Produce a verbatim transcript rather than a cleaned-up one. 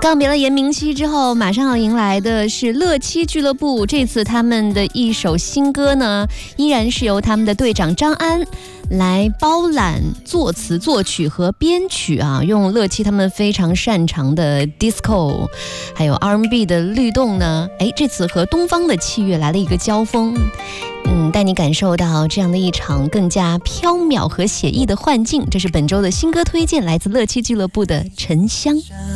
告别了严明熙之后，马上要迎来的是乐七俱乐部。这次他们的一首新歌呢，依然是由他们的队长张安来包揽作词、作曲和编曲啊，用乐七他们非常擅长的 disco， 还有 R and B 的律动呢，哎，这次和东方的器乐来了一个交锋。嗯，带你感受到这样的一场更加缥缈和写意的幻境。这是本周的新歌推荐，来自乐七俱乐部的《沉香》。